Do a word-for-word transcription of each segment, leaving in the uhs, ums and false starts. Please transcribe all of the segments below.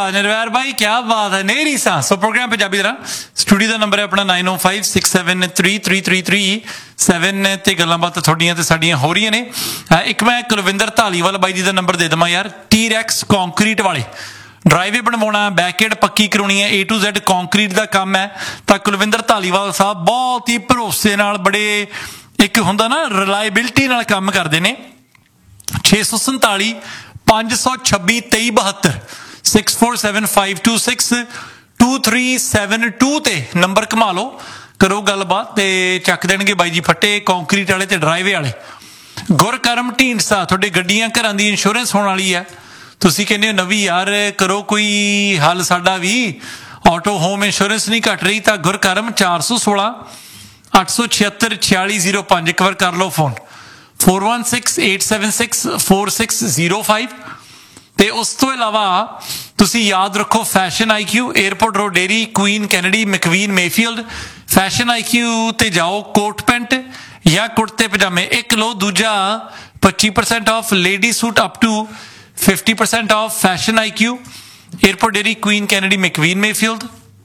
निर्वैर भाई क्या बात है, नहीं रीसा। सो प्रोग्राम पंजाबी तरह स्टूडियो का नंबर है अपना नाइन ओ five six seven three three three three seven ते गल्लां बातां थोड़ियां ते साडियां हो रही ने। एक मैं कुलविंदर धालीवाल बाई जी का नंबर दे देवां यार, टी रैक्स कॉन्क्रीट वाले ड्राइवे बनवाना, बैकेड पक्की करवानी है, ए टू जैड कॉन्क्रीट का काम है, तो कुलविंदर धालीवाल साहब बहुत ही भरोसे नाल बड़े एक हुंदा ना रिलायबिलिटी नाल काम करते हैं। छे सौ संताली पांच सौ छब्बी तेई बहत्तर six four seven five to six to three seven two ते नंबर घुमा लो, करो गलबात ते चक देणगे बाई जी फट्टे कॉन्क्रीट वाले ते ड्राइवे वाले। गुरकरम ढींडसा तुहाडे गड्डियां घरां दी इंश्योरेंस होने वाली है, तुसीं कहंदे हो नवी यार करो कोई हल साडा भी, ऑटो होम इंश्योरेंस नहीं घट रही, तो गुरकरम चार सौ सोलह अठ सौ छिहत्तर छियाली जीरो पांच एक बार कर लो phone four one six eight seven six four six zero five. तो उस तो इलावा तुसीं याद रखो fashion I Q airport road dairy queen Kennedy मैकवीन Mayfield. Fashion I Q ते जाओ, कोट पैंट या कुर्ते पजामे एक लो, दूजा पच्ची percent of, lady suit up to fifty percent of. Fashion I Q airport dairy queen Kennedy मैकवीन Mayfield.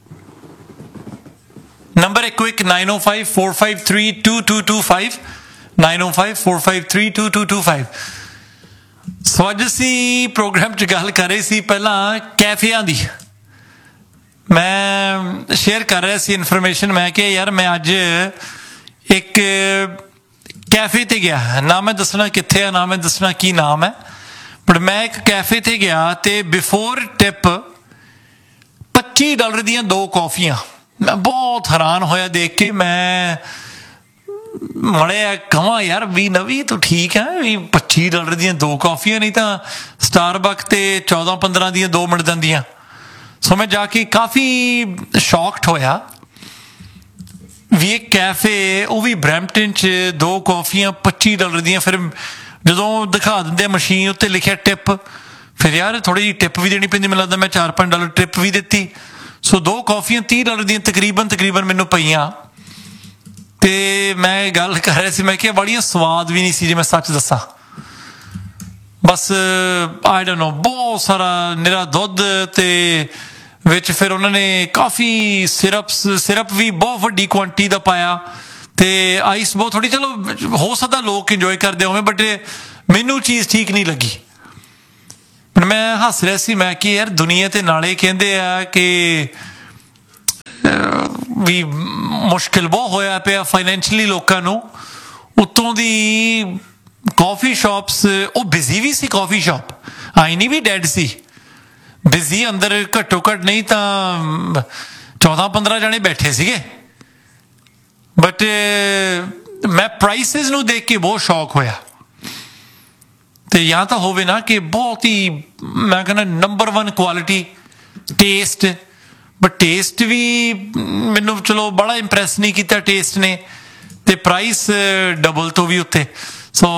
Number एक quick nine O five four five three to to to five nine O five four five three to to to five. सो अज असी programme च गल कर रहे सी पहला कैफियां दी, मैं share कर रहा सी इन्फॉर्मेशन, मैं कि यार मैं अज एक कैफे ते गया, ना मैं दसना कित्थे है ना मैं दसना की नाम है, बट मैं एक कैफे ते गया ते बिफोर टिप पच्ची डॉलर दियां दो कॉफियां। मैं बहुत हैरान होया देख के, मैं मड़े कहां यार भी नवी तो ठीक है भी पच्ची डॉलर दियां दो कॉफियां, नहीं तो स्टारबक ते चौदह पंद्रह दियां दो मिल जांदियां। सो मैं जाके काफ़ी शॉक्ड होया भी एक कैफे वो भी ब्रैम्पटन च दो कॉफियां पच्ची डॉलर दियां। फिर ਜਦੋਂ ਦਿਖਾ ਦਿੰਦੇ ਮਸ਼ੀਨ ਉੱਤੇ ਲਿਖਿਆ ਟਿਪ, ਫਿਰ ਯਾਰ ਥੋੜੀ ਜਿਹੀ ਟਿਪ ਵੀ ਦੇਣੀ ਪੈਂਦੀ, ਮੈਨੂੰ ਲੱਗਦਾ ਮੈਂ ਚਾਰ ਪੰਜ ਡਾਲਰ ਟਿਪ ਵੀ ਦਿੱਤੀ। ਸੋ ਦੋ ਕੌਫੀਆਂ ਤੀਹ ਡਾਲਰ ਦੀਆਂ ਤਕਰੀਬਨ ਤਕਰੀਬਨ ਮੈਨੂੰ ਪਈਆਂ। ਤੇ ਮੈਂ ਗੱਲ ਕਰ ਰਿਹਾ ਸੀ, ਮੈਂ ਕਿਹਾ ਬੜੀਆਂ ਸਵਾਦ ਵੀ ਨਹੀਂ ਸੀ ਜੇ ਮੈਂ ਸੱਚ ਦੱਸਾਂ, ਬਸ ਆਈ ਡੋਨਟ ਨੋ ਬਹੁਤ ਸਾਰਾ ਨਿਰਾ ਦੁੱਧ ਤੇ ਵਿੱਚ ਫਿਰ ਉਹਨਾਂ ਨੇ ਕਾਫੀ ਸਿਰਪਸ ਸਿਰਪ ਵੀ ਬਹੁਤ ਵੱਡੀ ਕੁਆਂਟੀਟੀ ਦਾ ਪਾਇਆ ਤੇ ਆਈਸ ਬਹੁਤ ਥੋੜੀ। ਚਲੋ ਹੋ ਸਕਦਾ ਲੋਕ ਇੰਜੋਏ ਕਰਦੇ ਹੋਵੇ, ਬਟ ਮੈਨੂੰ ਚੀਜ਼ ਠੀਕ ਨਹੀਂ ਲੱਗੀ। ਪਰ ਮੈਂ ਹੱਸ ਰਿਹਾ ਸੀ, ਮੈਂ ਕਿ ਯਾਰ ਦੁਨੀਆ ਤੇ ਨਾਲੇ ਕਹਿੰਦੇ ਆ ਕਿ ਵੀ ਮੁਸ਼ਕਿਲ ਬਹੁਤ ਹੋਇਆ ਪਿਆ ਫਾਈਨੈਂਸ਼ਲੀ ਲੋਕਾਂ ਨੂੰ, ਉੱਤੋਂ ਦੀ ਕਾਫੀ ਸ਼ਾਪਸ ਉਹ ਬਿਜ਼ੀ ਵੀ ਸੀ, ਕਾਫੀ ਸ਼ਾਪ ਆਈ ਨਹੀਂ ਵੀ ਡੈਡ ਸੀ, ਬਿਜ਼ੀ ਅੰਦਰ ਘੱਟੋ ਘੱਟ ਨਹੀਂ ਤਾਂ ਚੌਦਾਂ ਪੰਦਰਾਂ ਜਣੇ ਬੈਠੇ ਸੀਗੇ। बट मैं प्राइसिस नूं देख के बहुत शौक होया। तो या तो होवे ना कि बहुत ही मैं कहना number one quality test, but test भी मैनू चलो बड़ा इंप्रैस नहीं किया टेस्ट ने, ते प्राइस डबल तो भी उत्ते। सो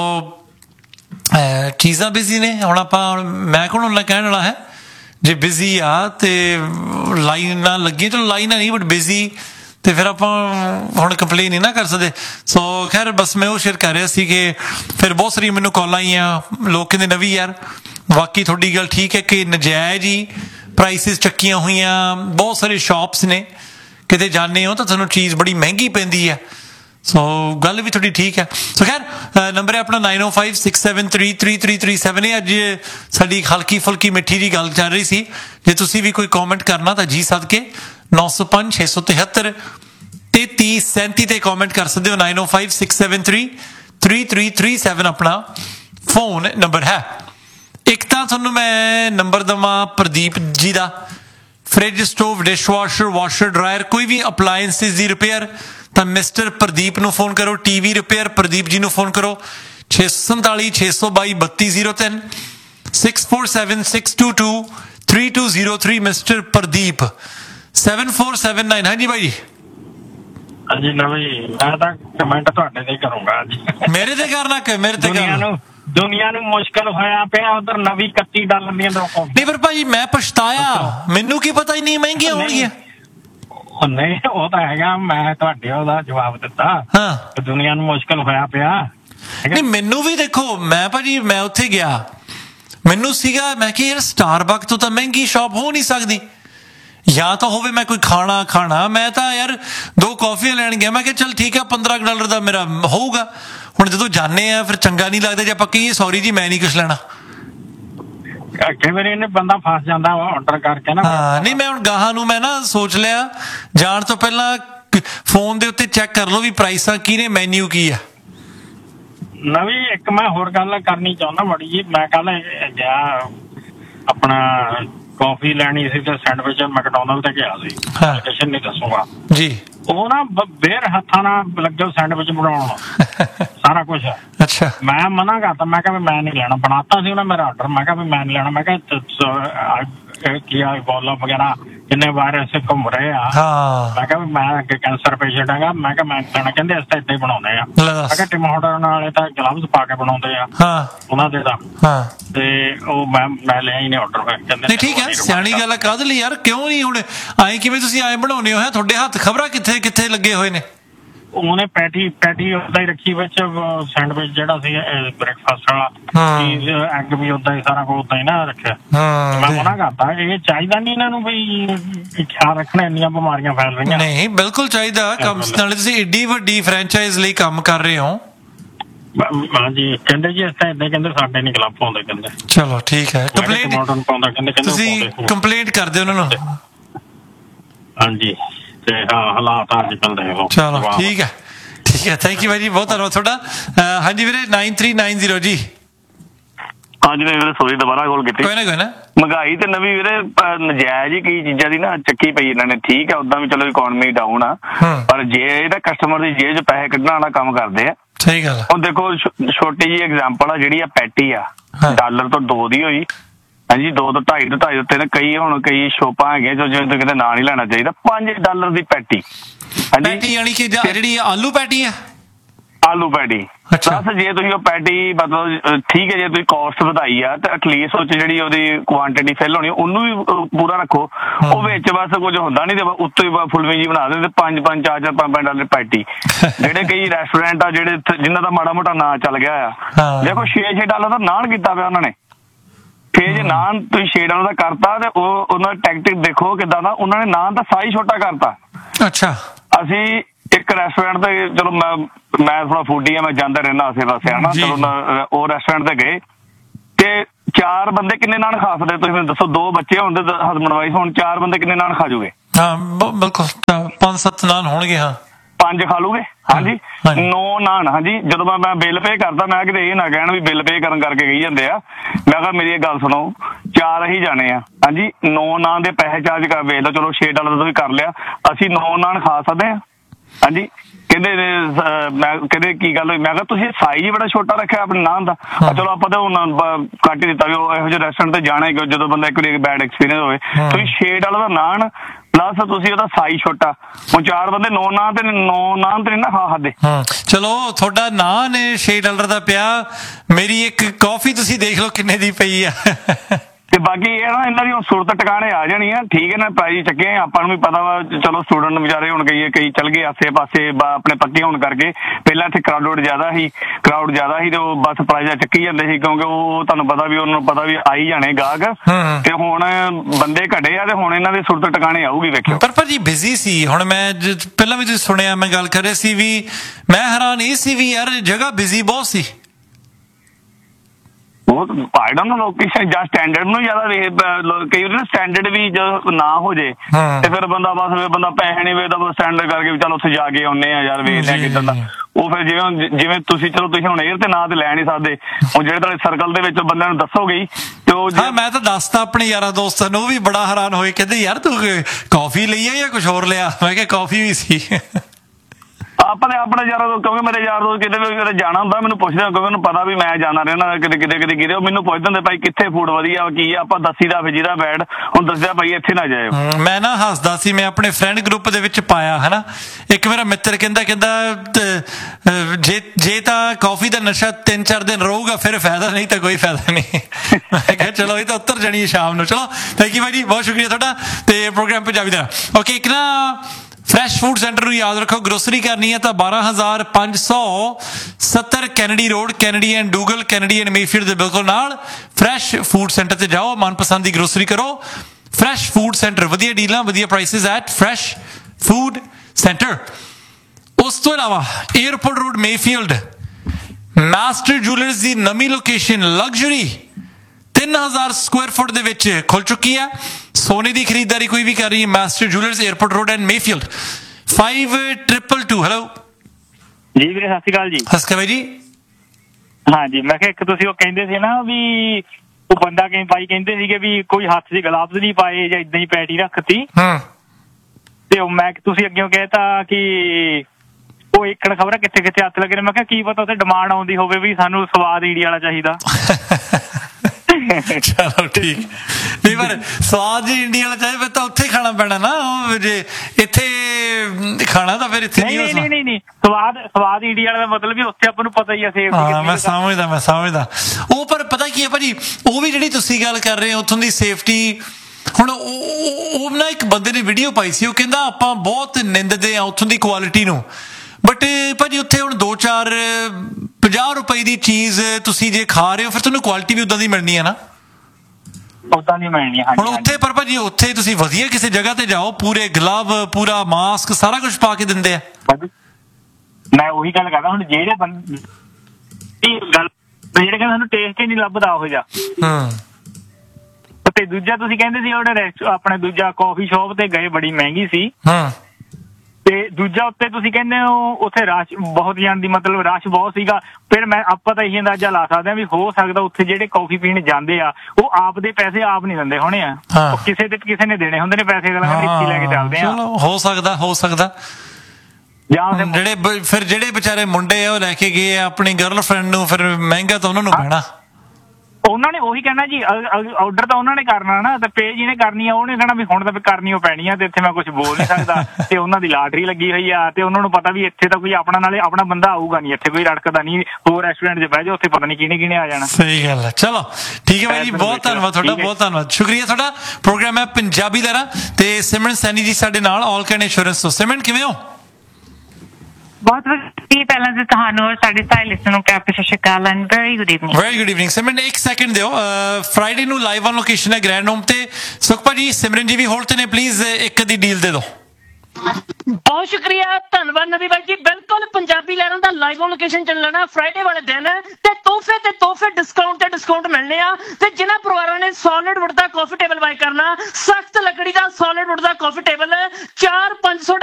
चीज़ां बिजी ने, हुण आपां मैं कौन हुण कहण वाला है जे बिजी आ ते लाइनां लगियां, चलो लाइनां नहीं बट बिजी, तो फिर आप हम कंप्लेन नहीं ना कर सकते। सो खैर बस मैं वो शेयर कर रहा सी कि फिर बहुत सारी मैनू कॉल आईयां, लोग कहते नवी यार वाकई थोड़ी गल ठीक है कि नजायज़ ही प्राइसिस चक्कियां हुईयां, बहुत सारे शॉप्स ने किते जाने हो तो तुहानूं चीज़ बड़ी महंगी पैंदी है। सो गल भी थोड़ी ठीक है। सो खैर नंबर है अपना नाइन ओ five six seven three three three three seven. अज साडी हल्की फुल्की मिठी जी गल चल रही सी, जे तुसीं भी कोई कॉमेंट करना तो जी सदके नौ सौ पांच छे सौ तिहत्तर तेती सैंती ते कॉमेंट कर सकते हो। नाइन ओ five six seven three three three three seven अपना फोन नंबर है। एक तो थोनू मैं नंबर दवा प्रदीप जी का, fridge stove dish washer washer dryer कोई भी अपलायंसिस की रिपेयर तो मिस्टर प्रदीप नू फोन करो। T V repair Pradeep ji नू फोन करो छे सौ संताली छे सौ बाई बत्ती जीरो तीन six four seven six to to three to zero three mister Pradeep seven four seven nine. हाँ जी भाई जी। हाँ जी नवी मैं तो कमेंट तुहाडे ते करूंगा जी। मेरे ते करना कि मेरे ते करना दुनिया नू मुश्किल होया पिया उधर नवी इकत्ती डॉलर दी दो कॉफी। नहीं पर भाई मैं पछताया, मैनू की पता ही नहीं महंगियां होणगियां। नहीं वो तो हैगा, मैं तुहाडे ओहदा जवाब दिता। हाँ दुनिया नू मुश्किल होया पिया। नहीं मैनू भी देखो, मैं भाजी मैं उत्थे गया ਮੈਨੂੰ ਸੀਗਾ ਮੈਂ ਕਿ ਯਾਰ ਸਟਾਰਬਕ ਤੋਂ ਤਾਂ ਮਹਿੰਗੀ ਸ਼ਾਪ ਹੋ ਨਹੀਂ ਸਕਦੀ, ਜਾਂ ਤਾਂ ਹੋਵੇ ਮੈਂ ਕੋਈ ਖਾਣਾ ਖਾਣਾ। ਮੈਂ ਤਾਂ ਯਾਰ ਦੋ ਕੌਫੀਆਂ ਲੈਣ ਗਿਆ, ਮੈਂ ਕਿਹਾ ਚੱਲ ਠੀਕ ਹੈ ਪੰਦਰਾਂ ਡਾਲਰ ਦਾ ਮੇਰਾ ਹੋਊਗਾ। ਹੁਣ ਜਦੋਂ ਜਾਂਦੇ ਆ ਫਿਰ ਚੰਗਾ ਨਹੀਂ ਲੱਗਦਾ ਜੇ ਆਪਾਂ ਕਹੀਏ ਸੌਰੀ ਜੀ ਮੈਂ ਨਹੀਂ ਕੁਛ ਲੈਣਾ। ਕਈ ਵਾਰੀ ਇਹਨੇ ਬੰਦਾ ਫਸ ਜਾਂਦਾ ਵਾ ਆਰਡਰ ਕਰਕੇ ਨਾ। ਹਾਂ ਨਹੀਂ, ਮੈਂ ਹੁਣ ਗਾਹਾਂ ਨੂੰ ਮੈਂ ਨਾ ਸੋਚ ਲਿਆ ਜਾਣ ਤੋਂ ਪਹਿਲਾਂ ਫੋਨ ਦੇ ਉੱਤੇ ਚੈੱਕ ਕਰ ਲਓ ਵੀ ਪ੍ਰਾਈਸਾਂ ਕੀ ਨੇ, ਮੈਨਿਊ ਕੀ ਆ। ਨਵੀਂ ਇੱਕ ਮੈਂ ਹੋਰ ਗੱਲ ਕਰਨੀ ਚਾਹੁੰਦਾ ਬੜੀ ਜੀ। ਮੈਂ ਕੱਲ ਗਿਆ ਆਪਣਾ ਕਾਫੀ ਲੈਣੀ ਸੀ ਤੇ ਸੈਂਡਵਿਚ ਮੈਕਡੋਨਲਡ ਤੇ ਗਿਆ ਸੀ, ਲੋਕੇਸ਼ਨ ਨਹੀਂ ਦੱਸੂਗਾ ਜੀ। ਉਹ ਨਾ ਬੇਰ ਹੱਥਾਂ ਨਾਲ ਲੱਗੇ ਸੈਂਡਵਿਚ ਬਣਾਉਣ ਸਾਰਾ ਕੁਛ। ਅੱਛਾ। ਮੈਂ ਮਨਾ ਕਰਤਾ, ਮੈਂ ਕਿਹਾ ਵੀ ਮੈਂ ਨਹੀਂ ਲੈਣਾ। ਬਣਾਤਾ ਸੀ ਉਹਨੇ ਮੇਰਾ ਆਰਡਰ, ਮੈਂ ਕਿਹਾ ਵੀ ਮੈਂ ਨਹੀਂ ਲੈਣਾ। ਮੈਂ ਕਿਹਾ ਕੀ ਆ ਬੋਲਾ ਵਗੈਰਾ ਕਿੰਨੇ ਵਾਇਰਸ ਘੁੰਮ ਰਹੇ ਆ। ਮੈਂ ਕਿਹਾ ਵੀ ਮੈਂ ਅੱਗੇ ਕੈਂਸਰ ਪੇਸ਼ੈਂਟ ਹੈਗਾ, ਮੈਂ ਕਿਹਾ ਮੈਂ ਨਹੀਂ ਲੈਣਾ। ਕਹਿੰਦੇ ਅਸੀਂ ਤਾਂ ਏਦਾਂ ਹੀ ਬਣਾਉਂਦੇ ਆ। ਮੈਂ ਕਿਹਾ ਟਿਮ ਹੋਟਲ ਵਾਲੇ ਤਾਂ ਗਲਵਜ਼ ਪਾ ਕੇ ਬਣਾਉਂਦੇ ਆ ਉਹਨਾਂ ਦੇ ਤਾਂ, ਤੇ ਉਹ ਮੈਂ ਮੈਂ ਲਿਆ ਹੀ ਨਹੀਂ ਆਰਡਰ। ਕਹਿੰਦੇ ਨਹੀਂ ਠੀਕ ਹੈ, ਸਿਆਣੀ ਗੱਲ ਕਾਹਦੇ ਲਈ ਯਾਰ, ਕਿਉਂ ਨਹੀਂ ਹੁਣ ਆਏ ਕਿਵੇਂ ਤੁਸੀਂ ਆਏ ਬਣਾਉਣੇ ਹੋ? ਤੁਹਾਡੇ ਹੱਥ ਖਬਰਾਂ ਕਿੱਥੇ ਕਿੱਥੇ ਲੱਗੇ ਹੋਏ ਨੇ। ਉਹਨੇ ਪੈਟੀ ਪੈਟੀ ਉਦਾਂ ਹੀ ਰੱਖੀ ਵਿੱਚ, ਸੈਂਡਵਿਚ ਜਿਹੜਾ ਸੀ ਬ੍ਰੇਕਫਾਸਟ ਵਾਲਾ, ਐਗ ਵੀ ਉਦਾਂ ਹੀ ਸਾਰਾ ਕੁਝ ਉਦਾਂ ਹੀ ਨਾ ਰੱਖਿਆ। ਮੈਂ ਮਨਾ ਕਰਤਾ, ਇਹ ਚਾਹੀਦਾ ਨਹੀਂ ਇਹਨਾਂ ਨੂੰ ਬਈ ਖਿਆਲ ਰੱਖਣਾ, ਇੰਨੀਆਂ ਬਿਮਾਰੀਆਂ ਫੈਲ ਰਹੀਆਂ। ਨਹੀਂ ਬਿਲਕੁਲ ਚਾਹੀਦਾ ਕੰਮ, ਨਾਲੇ ਤੁਸੀਂ ਏਡੀ ਵੱਡੀ ਫਰੈਂਚਾਈਜ਼ ਲਈ ਕੰਮ ਕਰ ਰਹੇ ਹੋ। ਹਾਂਜੀ ਕਹਿੰਦੇ ਜੀ ਇਸ ਤਾਂ ਏਦਾਂ ਕਹਿੰਦੇ ਸਾਡੇ ਨਹੀਂ ਖਿਲਾਫ ਪਾਉਂਦੇ ਕਹਿੰਦੇ। ਚਲੋ ਠੀਕ ਹੈ, ਕੰਪਲੇਂਟ ਪਾਉਂਦਾ ਕਹਿੰਦੇ ਤੁਸੀਂ ਕੰਪਲੇਂਟ ਕਰ ਦਿਓ ਉਹਨਾਂ ਨੂੰ। ਹਾਂਜੀ ਤੇ ਹਾਂ ਹਾਲਾਤ ਅੱਜ ਕੱਲ ਦੇ। ਚਲੋ ਠੀਕ ਹੈ ਠੀਕ ਹੈ, ਥੈਂਕ ਯੂ ਭਾਈ ਜੀ, ਬਹੁਤ ਧੰਨਵਾਦ ਤੁਹਾਡਾ। ਹਾਂਜੀ ਵੀਰੇ ਨਾਈਨ ਥ੍ਰੀ ਨਾਈਨ ਜ਼ੀਰੋ ਜੀ। ਹਾਂਜੀ ਵੀਰੇ ਸੋਰੀ ਦੁਬਾਰਾ ਕਾਲ ਕੀਤੀ। ਕੋਈ ਨਾ ਕੋਈ ਨਾ। ਮਹਿੰਗਾਈ ਤੇ ਨਵੀਂ ਵੀਰੇ ਨਜਾਇਜ਼ ਹੀ ਕਈ ਚੀਜ਼ਾਂ ਦੀ ਨਾ ਚੱਕੀ ਪਈ ਇਹਨਾਂ ਨੇ। ਠੀਕ ਹੈ ਉਦਾਂ ਵੀ ਚਲੋ ਇਕੋਨਮੀ ਡਾਊਨ ਆ, ਪਰ ਜੇ ਇਹਦਾ ਕਸਟਮਰ ਦੀ ਜੇਬ 'ਚ ਪੈਸੇ ਕੱਢਣ ਵਾਲਾ ਕੰਮ ਕਰਦੇ ਆ। ਸਹੀ ਗੱਲ। ਹੁਣ ਦੇਖੋ ਛੋਟੀ ਜਿਹੀ ਐਗਜ਼ਾਮਪਲ ਆ, ਜਿਹੜੀ ਆ ਪੈਟੀ ਆ ਡਾਲਰ ਤੋਂ ਦੋ ਦੀ ਹੋਈ, ਹਾਂਜੀ ਦੋ ਤੋਂ ਢਾਈ ਤੋਂ ਢਾਈ ਤੋਂ ਤਿੰਨ। ਕਈ ਹੁਣ ਕਈ ਸ਼ੋਪਾਂ ਹੈਗੀਆਂ ਜੋ ਜਿਵੇਂ ਕਿਤੇ ਨਾਂ ਨਹੀਂ ਲੈਣਾ ਚਾਹੀਦਾ, ਪੰਜ ਡਾਲਰ ਦੀ ਪੈਟੀ। ਪੈਟੀ ਯਾਨੀ ਕਿ ਜਿਹੜੀ ਆਲੂ ਪੈਟੀ ਆ, ਆਲੂ ਪੈਟੀ। ਬਸ ਜੇ ਤੁਸੀਂ ਉਹ ਪੈਟੀ ਮਤਲਬ ਠੀਕ ਹੈ, ਜੇ ਤੁਸੀਂ ਕੋਸਟ ਵਧਾਈ ਆ ਤੇ ਐਟਲੀਸਟ ਉਹ ਜਿਹੜੀ ਉਹਦੀ ਕੁਆਂਟਿਟੀ ਫਿਲ ਹੋਣੀ ਉਹਨੂੰ ਵੀ ਪੂਰਾ ਰੱਖੋ। ਉਹ ਵਿੱਚ ਬਸ ਕੁਝ ਹੁੰਦਾ ਨਹੀਂ ਤੇ ਉੱਤੋਂ ਹੀ ਫੁੱਲਵੀਂ ਜੀ ਬਣਾ ਦਿੰਦੇ, ਪੰਜ ਪੰਜ ਚਾਰ ਚਾਰ ਪੰਜ ਪੰਜ ਡਾਲਰ ਪੈਟੀ। ਜਿਹੜੇ ਕਈ ਰੈਸਟੋਰੈਂਟ ਆ ਜਿਹੜੇ ਜਿਨ੍ਹਾਂ ਦਾ ਮਾੜਾ ਮੋਟਾ ਨਾਂ ਚੱਲ ਗਿਆ ਆ, ਦੇਖੋ ਛੇ ਛੇ ਡਾਲਰ ਦਾ ਨਾਨ ਕੀਤਾ ਪਿਆ ਉਹਨਾਂ ਨੇ। ਫੇਰ ਜੇ ਨਾਨ ਤੁਸੀਂ ਛੇ ਡਾਲਰ ਦਾ ਕਰਤਾ ਤੇ ਉਹ ਉਹਨਾਂ ਦੀ ਟੈਕਟਿਕ ਦੇਖੋ ਕਿੱਦਾਂ ਦਾ, ਉਹਨਾਂ ਨੇ ਨਾਨ ਦਾ ਸਾਈਜ਼ ਛੋਟਾ ਕਰਤਾ। ਅੱਛਾ। ਅਸੀਂ ਇੱਕ ਰੈਸਟੋਰੈਂਟ ਤੇ, ਚਲੋ ਮੈਂ ਮੈਂ ਥੋੜਾ ਫੂਡੀ ਆ, ਮੈਂ ਜਾਂਦਾ ਰਹਿੰਦਾ ਆਸੇ ਪਾਸੇ ਹਨਾ, ਚਲੋ ਉਹ ਰੈਸਟੋਰੈਂਟ ਤੇ ਗਏ ਤੇ ਚਾਰ ਬੰਦੇ ਕਿੰਨੇ ਨਾਨ ਖਾ ਸਕਦੇ ਤੁਸੀਂ ਮੈਨੂੰ ਦੱਸੋ? ਦੋ ਬੱਚੇ ਹੋਣ ਤੇ ਹਸਬੈਂਡ ਵਾਈਫ ਹੋਣ, ਚਾਰ ਬੰਦੇ ਕਿੰਨੇ ਨਾਨ ਖਾ ਜੂਗੇ? ਹਾਂ ਬਿਲਕੁਲ ਪੰਜ ਸੱਤ ਨਾਨ ਹੋਣਗੇ। ਹਾਂ ਪੰਜ ਖਾ ਲੂਗੇ। ਹਾਂਜੀ ਨੌ ਨਾਨ। ਹਾਂਜੀ ਜਦੋਂ ਮੈਂ ਮੈਂ ਬਿੱਲ ਪੇ ਕਰਦਾ, ਮੈਂ ਕਿਤੇ ਇਹ ਨਾ ਕਹਿਣ ਵੀ ਬਿੱਲ ਪੇ ਕਰਨ ਕਰਕੇ ਕਹੀ ਜਾਂਦੇ ਆ। ਮੈਂ ਕਿਹਾ ਮੇਰੀ ਗੱਲ ਸੁਣੋ, ਚਾਰ ਹੀ ਜਾਣੇ ਆ, ਹਾਂਜੀ ਨੌ ਨਾਨ ਦੇ ਪੈਸੇ ਚਾਰਜ ਕਰ ਵੇਚ ਲਓ, ਚਲੋ ਛੇ ਡਾਲਰ ਦਾ ਤੁਸੀਂ ਕਰ ਲਿਆ, ਅਸੀਂ ਨੌ ਨਾਨ ਖਾ ਸਕਦੇ ਹਾਂ। ਹਾਂਜੀ ਕਹਿੰਦੇ ਮੈਂ ਕਹਿੰਦੇ ਕੀ ਗੱਲ ਹੋਈ? ਮੈਂ ਕਿਹਾ ਤੁਸੀਂ ਸਾਈਜ਼ ਹੀ ਬੜਾ ਛੋਟਾ ਰੱਖਿਆ ਆਪਣੇ ਨਾਨ ਦਾ। ਚਲੋ ਆਪਾਂ ਤਾਂ ਹੁਣ ਕੱਟ ਹੀ ਦਿੱਤਾ ਵੀ ਉਹ ਇਹੋ ਜਿਹੇ ਰੈਸਟੋਰੈਂਟ ਤੇ ਜਾਣਾ ਹੀ ਜਦੋਂ ਬੰਦਾ ਇੱਕ ਵਾਰੀ ਬੈਡ ਐਕਸਪੀਰੀਅੰਸ ਹੋਵੇ। ਤੁਸੀਂ ਛੇ ਡਾਲਰ ਦਾ ਨਾਨ ਪਲੱਸ ਤੁਸੀਂ ਉਹਦਾ ਸਾਈਜ਼ ਛੋਟਾ, ਹੁਣ ਚਾਰ ਬੰਦੇ ਨੌ ਨਾਨ ਤੇ ਨੌ ਨਾਨ ਤੇ ਨਹੀਂ ਨਾ ਖਾ ਸਕਦੇ। ਚਲੋ ਤੁਹਾਡਾ ਨਾਨ ਛੇ ਡਾਲਰ ਦਾ ਪਿਆ, ਮੇਰੀ ਇੱਕ ਕਾਫੀ ਤੁਸੀਂ ਦੇਖ ਲਓ ਕਿੰਨੇ ਦੀ ਪਈ ਆ। ਤੇ ਬਾਕੀ ਇਹ ਨਾ ਇਹਨਾਂ ਦੀ ਹੁਣ ਸੁਰਤ ਟਿਕਾਣੇ ਆ ਜਾਣੀ ਆ। ਠੀਕ ਹੈ ਨਾ, ਪ੍ਰਾਈਜ਼ ਚੱਕੇ ਆਪਾਂ ਨੂੰ ਵੀ ਪਤਾ ਵਾ, ਚਲੋ ਸਟੂਡੈਂਟ ਵਿਚਾਰੇ ਹੁਣ ਕਈ ਕਈ ਚੱਲ ਗਏ ਆਸੇ ਪਾਸੇ ਆਪਣੇ ਪੱਕੇ ਹੋਣ ਕਰਕੇ। ਪਹਿਲਾਂ ਇੱਥੇ ਕਰਾਊਡ ਜ਼ਿਆਦਾ ਸੀ ਕਰਾਊਡ ਜ਼ਿਆਦਾ ਸੀ ਤੇ ਉਹ ਬਸ ਪ੍ਰਾਈਜ਼ ਚੱਕੀ ਜਾਂਦੇ ਸੀ, ਕਿਉਂਕਿ ਉਹ ਤੁਹਾਨੂੰ ਪਤਾ ਵੀ ਉਹਨਾਂ ਨੂੰ ਪਤਾ ਵੀ ਆਈ ਜਾਣੇ ਗਾਹਕ। ਤੇ ਹੁਣ ਬੰਦੇ ਘਟੇ ਆ ਤੇ ਹੁਣ ਇਹਨਾਂ ਦੇ ਸੁਰਤ ਟਿਕਾਣੇ ਆਊਗੀ, ਵੇਖਿਓ। ਪਰ ਭਾਜੀ ਬਿਜ਼ੀ ਸੀ। ਹੁਣ ਮੈਂ ਪਹਿਲਾਂ ਵੀ ਤੁਸੀਂ ਸੁਣਿਆ, ਮੈਂ ਗੱਲ ਕਰ ਰਿਹਾ ਸੀ ਵੀ ਮੈਂ ਹੈਰਾਨ ਇਹ ਸੀ ਵੀ ਯਾਰ ਜਗ੍ਹਾ ਬਿਜ਼ੀ ਬਹੁਤ ਸੀ। ਬਹੁਤ ਆਈ ਡੋਨਟ ਨੋ ਲੋਕੇਸ਼ਨ ਜਾਂ ਸਟੈਂਡਰਡ ਨੂੰ ਜ਼ਿਆਦਾ ਵੇਖ, ਕਈ ਵਾਰ ਸਟੈਂਡਰਡ ਵੀ ਜਦੋਂ ਨਾ ਹੋ ਜੇ ਤੇ ਫਿਰ ਬੰਦਾ ਬਸ ਬੰਦਾ ਪੈਸੇ ਨਹੀਂ ਵੇਖਦਾ, ਬਸ ਸਟੈਂਡਰਡ ਕਰਕੇ ਚੱਲ ਉੱਥੇ ਜਾ ਕੇ ਆਉਂਦੇ ਆ ਯਾਰ, ਵੇਖਦੇ ਆ ਕਿੱਦਾਂ ਦਾ ਉਹ। ਫਿਰ ਜਿਵੇਂ ਜਿਵੇਂ ਤੁਸੀਂ ਚਲੋ ਤੁਸੀਂ ਹੁਣ 에ਅਰ ਤੇ ਨਾਂ ਤੇ ਲੈ ਨਹੀਂ ਸਕਦੇ, ਹੁਣ ਜਿਹੜੇ ਤੁਹਾਡੇ ਸਰਕਲ ਦੇ ਵਿੱਚ ਬੰਦਿਆਂ ਨੂੰ ਦੱਸੋਗੇ ਹੀ ਤੇ ਉਹ। ਹਾਂ ਮੈਂ ਤਾਂ ਦੱਸਤਾ ਆਪਣੇ ਯਾਰਾਂ ਦੋਸਤਾਂ ਨੂੰ, ਉਹ ਵੀ ਬੜਾ ਹੈਰਾਨ ਹੋਏ, ਕਹਿੰਦੇ ਯਾਰ ਤੂੰ ਕਾਫੀ ਲਈ ਆ ਜਾਂ ਕੁਛ ਹੋਰ ਲਿਆ? ਮੈਂ ਕਿਹਾ ਕਾਫੀ ਵੀ ਸੀ। ਆਪਾਂ ਤੇ ਆਪਣੇ ਯਾਰਾਂ ਤੋਂ, ਕਿਉਂਕਿ ਮੇਰੇ ਯਾਰ ਦੋਸਤ ਕਿਤੇ ਵੀ ਕਿਤੇ ਜਾਣਾ ਹੁੰਦਾ ਮੈਨੂੰ ਪੁੱਛਦੇ, ਕਿਉਂਕਿ ਉਹਨੂੰ ਪਤਾ ਵੀ ਮੈਂ ਜਾਣਾ ਰਹਿਣਾ ਕਿਤੇ ਕਿਤੇ ਕਿਤੇ ਕਿਤੇ, ਉਹ ਮੈਨੂੰ ਪੁੱਛਦੇ ਹੁੰਦੇ ਭਾਈ ਕਿੱਥੇ ਫੂਡ ਵਧੀਆ ਕੀ ਆ, ਆਪਾਂ ਦੱਸੀ ਦਾ ਫਿਰ ਜਿਹਦਾ ਬੈਡ ਹੁਣ ਦੱਸਿਆ ਭਾਈ ਇੱਥੇ ਨਾ ਜਾਇਓ। ਮੈਂ ਨਾ ਹੱਸਦਾ ਸੀ, ਮੈਂ ਆਪਣੇ ਫਰੈਂਡ ਗਰੁੱਪ ਦੇ ਵਿੱਚ ਪਾਇਆ ਹਨਾ, ਇੱਕ ਮੇਰਾ ਮਿੱਤਰ ਕਹਿੰਦਾ ਕਹਿੰਦਾ ਜੇ ਜੇ ਤਾਂ ਕਾਫੀ ਦਾ ਨਸ਼ਾ ਤਿੰਨ ਚਾਰ ਦਿਨ ਰਹੂਗਾ ਫਿਰ ਫਾਇਦਾ, ਨਹੀਂ ਤਾਂ ਕੋਈ ਫਾਇਦਾ ਨਹੀਂ। ਮੈਂ ਕਿਹਾ ਚਲੋ ਇਹ ਤਾਂ ਉੱਤਰ ਜਾਣੀ ਸ਼ਾਮ ਨੂੰ। ਚਲੋ ਥੈਂਕ ਯੂ ਭਾਈ ਜੀ, ਬਹੁਤ ਸ਼ੁਕਰੀਆ ਤੁਹਾਡਾ। ਤੇ ਪ੍ਰੋਗਰਾਮ ਪੰਜਾਬੀ ਦਾ ਓਕੇ। ਇੱਕ ਨਾ ਫਰੈਸ਼ ਫੂਡ ਸੈਂਟਰ ਨੂੰ ਯਾਦ ਰੱਖੋ, ਗਰੋਸਰੀ ਕਰਨੀ ਹੈ ਤਾਂ ਬਾਰਾਂ ਹਜ਼ਾਰ ਪੰਜ ਸੌ ਸੱਤਰ Kennedy road, Kennedy and ਡੂਗਲ, Kennedy and Mayfield ਦੇ ਬਿਲਕੁਲ ਨਾਲ ਫਰੈਸ਼ ਫੂਡ ਸੈਂਟਰ ਤੇ ਜਾਓ, ਮਨਪਸੰਦ ਦੀ ਗਰੋਸਰੀ ਕਰੋ। ਫਰੈਸ਼ ਫੂਡ ਸੈਂਟਰ, ਵਧੀਆ ਡੀਲਾਂ, ਵਧੀਆ prices at fresh food centre. ਉਸ ਤੋਂ ਇਲਾਵਾ airport road Mayfield master jewellers ਦੀ ਨਵੀਂ ਲੋਕੇਸ਼ਨ ਲਗਜ਼ਰੀ ਤਿੰਨ ਹਜ਼ਾਰ ਸਕੁਆਇਰ ਫੁੱਟ ਦੇ ਵਿੱਚ ਖੁੱਲ ਚੁੱਕੀ ਹੈ। ਸੋਨੇ ਦੀ ਖਰੀਦਦਾਰੀ ਕੋਈ ਵੀ ਕਰ ਰਹੀ ਹੈ, master jewellers airport road and Mayfield five triple to. Hello ਜੀ ਵੀਰੇ, ਸਤਿ ਸ਼੍ਰੀ ਅਕਾਲ ਜੀ। ਸਤਿ ਸ਼੍ਰੀ ਅਕਾਲ ਜੀ। ਹਾਂਜੀ, ਮੈਂ ਕਿਹਾ ਇੱਕ ਤੁਸੀਂ ਉਹ ਕਹਿੰਦੇ ਸੀ ਨਾ ਵੀ ਉਹ ਬੰਦਾ ਕਹੀਂ ਪਾਈ ਕਹਿੰਦੇ ਸੀਗੇ ਵੀ ਕੋਈ ਹੱਥ 'ਚ ਗਲਾਵਜ਼ ਨਹੀਂ ਪਾਏ ਜਾਂ ਇਦਾਂ ਹੀ ਪੈਟੀ ਰੱਖਤੀ, ਹਾਂ ਤੇ ਉਹ ਮੈਂ ਤੁਸੀਂ ਅੱਗੇ ਕਹਿਤਾ ਕਿ ਉਹ ਏਕੜ ਖਬਰ ਕਿੱਥੇ ਕਿੱਥੇ ਹੱਥ ਲੱਗੇ ਨੇ। ਮੈਂ ਕਿਹਾ ਕੀ ਪਤਾ ਉੱਥੇ ਡਿਮਾਂਡ ਆਉਂਦੀ ਹੋਵੇ ਵੀ ਸਾਨੂੰ ਸਵਾਦ ਇੰਡੀਆ ਵਾਲਾ ਚਾਹੀਦਾ। ਚਲੋ ਠੀਕ, ਨਹੀਂ ਪਰ ਸਵਾਦ ਜੀ ਇੰਡੀਆ ਵਾਲਾ ਚਾਹੀਦਾ ਫਿਰ ਤਾਂ ਉੱਥੇ ਖਾਣਾ ਪੈਣਾ ਨਾ, ਉਹ ਜੇ ਇੱਥੇ ਖਾਣਾ ਤਾਂ ਫਿਰ ਇੱਥੇ ਨਹੀਂ ਨਹੀਂ ਨਹੀਂ ਨਹੀਂ ਸਵਾਦ ਸਵਾਦ ਇੰਡੀਆ ਵਾਲਾ ਦਾ ਮਤਲਬ ਵੀ ਉੱਥੇ ਆਪਾਂ ਨੂੰ ਪਤਾ ਹੀ ਆ ਸੇਫ। ਹਾਂ ਮੈਂ ਸਮਝਦਾ ਮੈਂ ਸਮਝਦਾ ਉਹ, ਪਰ ਪਤਾ ਕੀ ਹੈ ਭਾਜੀ, ਉਹ ਵੀ ਜਿਹੜੀ ਤੁਸੀਂ ਗੱਲ ਕਰ ਰਹੇ ਹੋ ਉੱਥੋਂ ਦੀ ਸੇਫਟੀ, ਹੁਣ ਉਹ ਨਾ ਇੱਕ ਬੰਦੇ ਨੇ ਵੀਡੀਓ ਪਾਈ ਸੀ, ਉਹ ਕਹਿੰਦਾ ਆਪਾਂ ਬਹੁਤ ਨਿੰਦਦੇ ਆ ਉੱਥੋਂ ਦੀ ਕੁਆਲਿਟੀ ਨੂੰ, ਬਟ ਭਾਜੀ ਉੱਥੇ ਹੁਣ ਦੋ ਚਾਰ ਪੰਜਾਹ ਰੁਪਏ ਦੀ ਚੀਜ਼ ਤੁਸੀਂ ਜੇ ਖਾ ਰਹੇ ਹੋ ਫਿਰ ਤੁਹਾਨੂੰ ਕੁਆਲਿਟੀ ਵੀ ਉਦਾਂ ਦੀ ਮਿਲਣੀ ਹੈ ਨਾ, ਉਦਾਂ ਦੀ ਮਿਲਣੀ ਹੈ। ਹੁਣ ਉੱਥੇ ਪਰ ਭਾਜੀ ਉੱਥੇ ਤੁਸੀਂ ਵਧੀਆ ਕਿਸੇ ਜਗ੍ਹਾ ਤੇ ਜਾਓ, ਪੂਰੇ ਗਲਵ, ਪੂਰਾ ਮਾਸਕ, ਸਾਰਾ ਕੁਝ ਪਾ ਕੇ ਦਿੰਦੇ ਆ। ਮੈਂ ਉਹੀ ਗੱਲ ਕਰਦਾ, ਹੁਣ ਜਿਹੜੇ ਬੰਦੇ ਗੱਲ ਜਿਹੜੇ ਕਹਿੰਦੇ ਸਾਨੂੰ ਟੇਸਟ ਹੀ ਨਹੀਂ ਲੱਭਦਾ ਉਹ ਜਿਹਾ। ਹੂੰ, ਤੇ ਦੂਜਾ ਤੁਸੀਂ ਕਹਿੰਦੇ ਸੀ ਉਹਨੇ ਆਪਣੇ ਦੂਜਾ ਕਾਫੀ ਸ਼ਾਪ ਤੇ ਗਏ, ਬੜੀ ਮਹਿੰਗੀ ਸੀ। ਹਾਂ, ਤੇ ਦੂਜਾ ਉੱਤੇ ਤੁਸੀਂ ਕਹਿੰਦੇ ਹੋ ਉੱਥੇ ਰਸ਼ ਬਹੁਤ ਜਾਣ ਦੀ ਮਤਲਬ ਰਸ਼ ਬਹੁਤ ਸੀਗਾ। ਫਿਰ ਮੈਂ ਆਪਾਂ ਤਾਂ ਇਹੀ ਅੰਦਾਜ਼ਾ ਲਾ ਸਕਦੇ ਹਾਂ ਵੀ ਹੋ ਸਕਦਾ ਉੱਥੇ ਜਿਹੜੇ ਕਾਫੀ ਪੀਣ ਜਾਂਦੇ ਆ ਉਹ ਆਪ ਦੇ ਪੈਸੇ ਆਪ ਨਹੀਂ ਦਿੰਦੇ ਹੋਣੇ ਆ, ਉਹ ਕਿਸੇ ਤੇ ਕਿਸੇ ਨੇ ਦੇਣੇ ਹੁੰਦੇ ਨੇ ਪੈਸੇ, ਅਗਲਾ ਇੱਥੇ ਲੈ ਕੇ ਚੱਲਦੇ ਆ। ਚਲੋ ਹੋ ਸਕਦਾ ਹੋ ਸਕਦਾ ਜਾਂ ਜਿਹੜੇ ਫਿਰ ਜਿਹੜੇ ਵਿਚਾਰੇ ਮੁੰਡੇ ਆ ਉਹ ਲੈ ਕੇ ਗਏ ਆ ਆਪਣੀ ਗਰਲਫ੍ਰੈਂਡ ਨੂੰ, ਫਿਰ ਮਹਿੰਗਾ ਤਾਂ ਉਹਨਾਂ ਨੂੰ ਪੈਣਾ। ਉਹਨਾਂ ਨੇ ਉਹੀ ਕਹਿਣਾ ਜੀ, ਆਰਡਰ ਤਾਂ ਉਹਨਾਂ ਨੇ ਕਰਨਾ ਨਾ, ਤੇ ਪੇ ਜਿਹਨੇ ਕਰਨੀ ਆ ਉਹਨੇ ਕਹਿਣਾ ਵੀ ਹੁਣ ਤਾਂ ਕਰਨੀ ਉਹ ਪੈਣੀ ਆ, ਤੇ ਇੱਥੇ ਮੈਂ ਕੁਝ ਬੋਲ ਨਹੀਂ ਸਕਦਾ। ਤੇ ਉਹਨਾਂ ਦੀ ਲਾਟਰੀ ਲੱਗੀ ਹੋਈ ਆ, ਤੇ ਉਹਨਾਂ ਨੂੰ ਪਤਾ ਵੀ ਇੱਥੇ ਤਾਂ ਕੋਈ ਆਪਣਾ ਨਾਲੇ ਆਪਣਾ ਬੰਦਾ ਆਊਗਾ ਨਹੀਂ, ਇੱਥੇ ਕੋਈ ਰੜਕਦਾ ਨਹੀਂ। ਹੋਰ ਰੈਸਟੋਰੈਂਟ 'ਚ ਬਹਿ ਜਾਓ, ਉੱਥੇ ਪਤਾ ਨਹੀਂ ਕਿਹਨੇ ਕਿਹਨੇ ਆ ਜਾਣਾ। ਸਹੀ ਗੱਲ ਹੈ। ਚਲੋ ਠੀਕ ਹੈ ਭਾਈ ਜੀ, ਬਹੁਤ ਧੰਨਵਾਦ ਤੁਹਾਡਾ, ਬਹੁਤ ਧੰਨਵਾਦ, ਸ਼ੁਕਰੀਆ ਤੁਹਾਡਾ। ਪ੍ਰੋਗਰਾਮ ਹੈ ਪੰਜਾਬੀ ਲਹਿਰਾਂ ਤੇ ਸਿਮਰਨ ਸੈਣੀ ਜੀ ਸਾਡੇ ਨਾਲ ਆਲ ਕੈਨ ਇੰਸ਼ੋਰੈਂਸ ਤੋਂ। ਸਿਮਰਨ ਕਿਵੇਂ ਹੋ? ਬਹੁਤ ਵਧੀਆ, ਪਹਿਲਾਂ ਤਾਂ ਤੁਹਾਨੂੰ ਔਰ ਸਾਡੇ ਸਾਰੇ ਲਿਸਨਰ ਨੂੰ ਪਿਆਰ ਭਰੀ ਸਤਿ ਸ਼੍ਰੀ ਅਕਾਲ and very good evening. Very good evening. ਸਿਮਰਨ ਇੱਕ ਸੈਕਿੰਡ ਦਿਓ, ਫਰਾਈਡੇ ਨੂੰ ਲਾਈਵ ਔਨ ਲੋਕੇਸ਼ਨ ਹੈ ਗ੍ਰੈਂਡ ਹੋਮ ਤੇ। ਸੁਖਪਾ ਜੀ, ਸਿਮਰਨ ਜੀ ਵੀ ਹੋਲਡ ਤੇ ਨੇ, ਪਲੀਜ਼ ਇੱਕ ਦੀ ਡੀਲ ਦੇ ਦਿਓ। ਬਹੁਤ ਸ਼ੁਕਰੀਆ, ਧੰਨਵਾਦ ਨਵੀ ਬਾਈ ਜੀ। ਬਿਲਕੁਲ ਪੰਜਾਬੀ ਲਹਿਰਾਂ ਦਾ ਲਾਈਵ ਔਨ ਲੋਕੇਸ਼ਨ ਚੱਲਣਾ ਫਰਾਈਡੇ ਵਾਲੇ ਦਿਨ, ਤੇ ਤੋਹਫੇ ਤੇ ਤੋਹਫੇ, ਡਿਸਕਾਊਂਟ ਤੇ ਡਿਸਕਾਊਂਟ ਮਿਲਣੇ ਆ। ਤੇ ਜਿਨ੍ਹਾਂ ਪਰਿਵਾਰਾਂ ਨੇ ਸੋਲਿਡ ਵੁੱਡ ਦਾ ਕਾਫੀ ਟੇਬਲ ਬਾਈ ਕਰਨਾ, ਸਖਤ ਲੱਕੜੀ ਦਾ ਸੋਲਿਡ ਵੁੱਡ ਦਾ ਕਾਫੀ ਟੇਬਲ ਚਾਰ ਪੰਜ ਸੌ